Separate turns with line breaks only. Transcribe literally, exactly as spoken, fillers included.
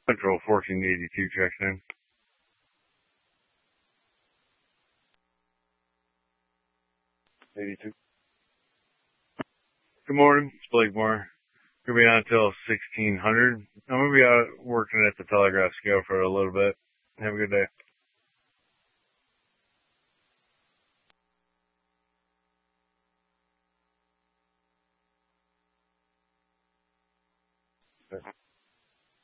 Central fourteen eighty-two checks in. eighty-two. Good morning. It's Blake Moore. Gonna be on until sixteen hundred. I'm gonna be out working at the telegraph scale for a little bit. Have a good day.